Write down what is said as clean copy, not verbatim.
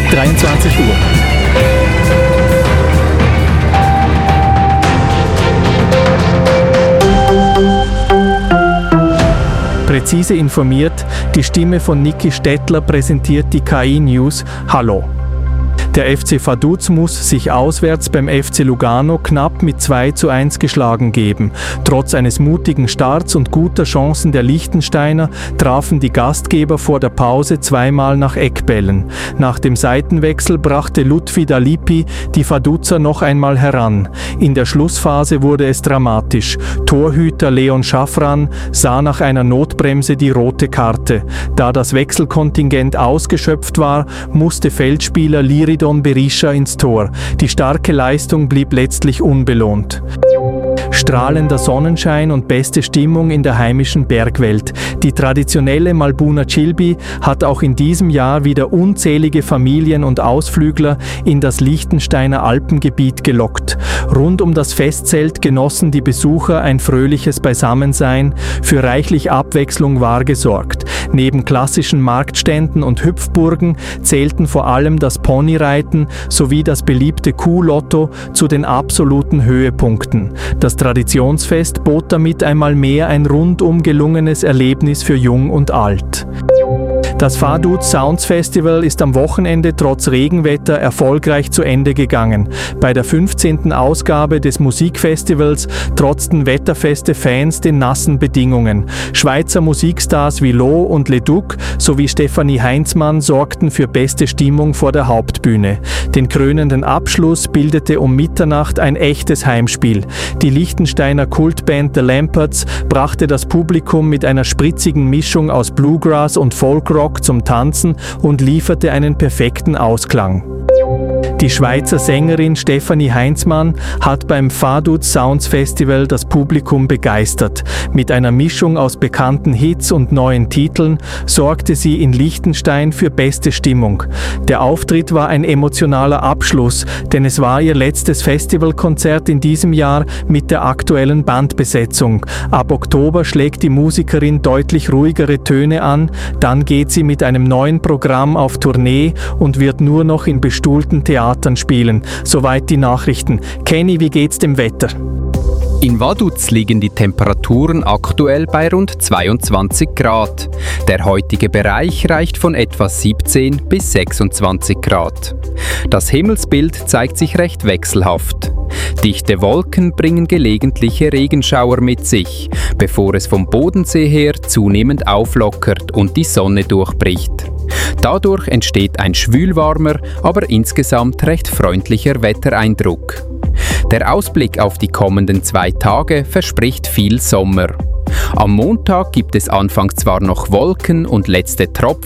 23 Uhr. Präzise informiert, die Stimme von Niki Stettler präsentiert die KI News. Hallo. Der FC Vaduz muss sich auswärts beim FC Lugano knapp mit 2:1 geschlagen geben. Trotz eines mutigen Starts und guter Chancen der Liechtensteiner trafen die Gastgeber vor der Pause zweimal nach Eckbällen. Nach dem Seitenwechsel brachte Lutfi Dalipi die Vaduzer noch einmal heran. In der Schlussphase wurde es dramatisch. Torhüter Leon Schafran sah nach einer Notbremse die rote Karte. Da das Wechselkontingent ausgeschöpft war, musste Feldspieler Liridon Berisha ins Tor. Die starke Leistung blieb letztlich unbelohnt. Strahlender Sonnenschein und beste Stimmung in der heimischen Bergwelt. Die traditionelle Malbuna Chilbi hat auch in diesem Jahr wieder unzählige Familien und Ausflügler in das Liechtensteiner Alpengebiet gelockt. Rund um das Festzelt genossen die Besucher ein fröhliches Beisammensein. Für reichlich Abwechslung war gesorgt. Neben klassischen Marktständen und Hüpfburgen zählten vor allem das Ponyreiten sowie das beliebte Kuhlotto zu den absoluten Höhepunkten. Das Traditionsfest bot damit einmal mehr ein rundum gelungenes Erlebnis für Jung und Alt. Das Vaduz Sounds Festival ist am Wochenende trotz Regenwetter erfolgreich zu Ende gegangen. Bei der 15. Ausgabe des Musikfestivals trotzten wetterfeste Fans den nassen Bedingungen. Schweizer Musikstars wie Lo und Leduc sowie Stefanie Heinzmann sorgten für beste Stimmung vor der Hauptbühne. Den krönenden Abschluss bildete um Mitternacht ein echtes Heimspiel. Die Liechtensteiner Kultband The Lamperts brachte das Publikum mit einer spritzigen Mischung aus Bluegrass und Folkrock zum Tanzen und lieferte einen perfekten Ausklang. Die Schweizer Sängerin Stefanie Heinzmann hat beim Vaduz Sounds Festival das Publikum begeistert. Mit einer Mischung aus bekannten Hits und neuen Titeln sorgte sie in Liechtenstein für beste Stimmung. Der Auftritt war ein emotionaler Abschluss, denn es war ihr letztes Festivalkonzert in diesem Jahr mit der aktuellen Bandbesetzung. Ab Oktober schlägt die Musikerin deutlich ruhigere Töne an, dann geht sie mit einem neuen Programm auf Tournee und wird nur noch in bestuhlten Theatern spielen. Soweit die Nachrichten. Kenny, wie geht's dem Wetter? In Vaduz liegen die Temperaturen aktuell bei rund 22 Grad. Der heutige Bereich reicht von etwa 17 bis 26 Grad. Das Himmelsbild zeigt sich recht wechselhaft. Dichte Wolken bringen gelegentliche Regenschauer mit sich, bevor es vom Bodensee her zunehmend auflockert und die Sonne durchbricht. Dadurch entsteht ein schwülwarmer, aber insgesamt recht freundlicher Wettereindruck. Der Ausblick auf die kommenden 2 Tage verspricht viel Sommer. Am Montag gibt es anfangs zwar noch Wolken und letzte Tropfen,